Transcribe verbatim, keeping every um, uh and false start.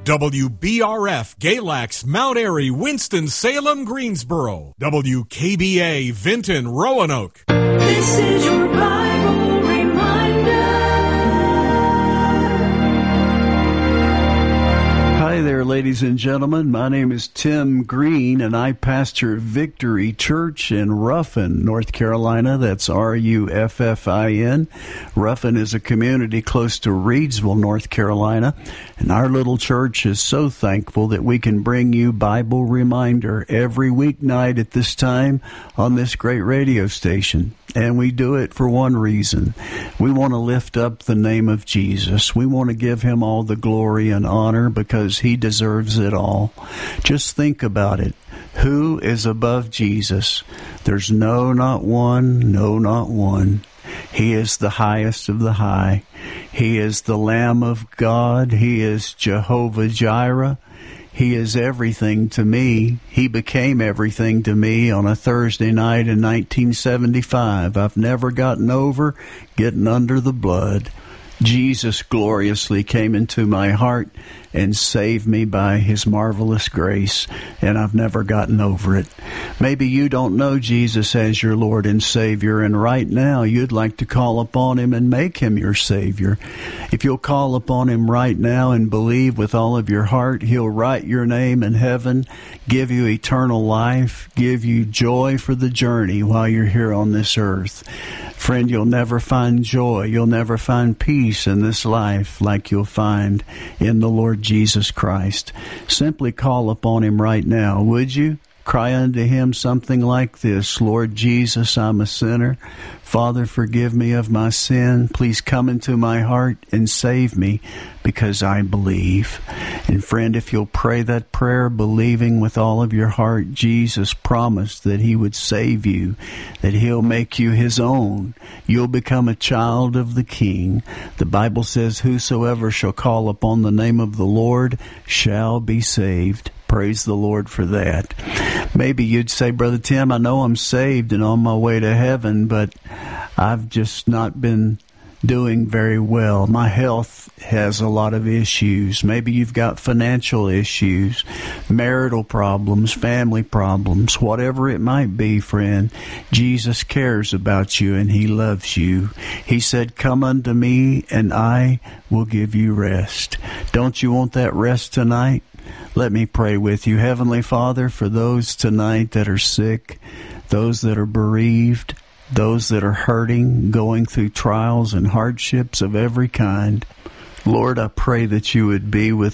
W B R F, Galax, Mount Airy, Winston-Salem, Greensboro. W K B A, Vinton, Roanoke. This is your Bible reminder. Hi there, ladies and gentlemen. My name is Tim Green, and I pastor Victory Church in Ruffin, North Carolina. That's R U F F I N. Ruffin is a community close to Reidsville, North Carolina, and our little church is so thankful that we can bring you Bible Reminder every weeknight at this time on this great radio station. And we do it for one reason. We want to lift up the name of Jesus. We want to give him all the glory and honor because he deserves it all. Just think about it. Who is above Jesus? There's no, not one, no, not one. He is the highest of the high. He is the Lamb of God. He is Jehovah Jireh. He is everything to me. He became everything to me on a Thursday night in nineteen seventy-five. I've never gotten over getting under the blood. Jesus gloriously came into my heart and saved me by his marvelous grace, and I've never gotten over it. Maybe you don't know Jesus as your Lord and Savior, and right now you'd like to call upon him and make him your Savior. If you'll call upon him right now and believe with all of your heart, he'll write your name in heaven, give you eternal life, give you joy for the journey while you're here on this earth. Friend, you'll never find joy, you'll never find peace in this life like you'll find in the Lord Jesus Christ. Simply call upon him right now, would you? Cry unto him something like this: Lord Jesus, I'm a sinner. Father, forgive me of my sin. Please come into my heart and save me because I believe. And friend, if you'll pray that prayer believing with all of your heart, Jesus promised that he would save you, that he'll make you his own. You'll become a child of the King. The Bible says, whosoever shall call upon the name of the Lord shall be saved. Praise the Lord for that. Maybe you'd say, Brother Tim, I know I'm saved and on my way to heaven, but I've just not been doing very well. My health has a lot of issues. Maybe you've got financial issues, marital problems, family problems, whatever it might be, friend. Jesus cares about you and he loves you. He said, come unto me and I will give you rest. Don't you want that rest tonight? Let me pray with you. Heavenly Father, for those tonight that are sick, those that are bereaved, those that are hurting, going through trials and hardships of every kind, Lord, I pray that you would be with